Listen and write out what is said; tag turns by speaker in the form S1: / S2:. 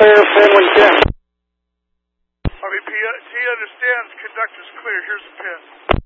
S1: clear, 4110.
S2: RVP, T understands, conductor's clear, here's the pin.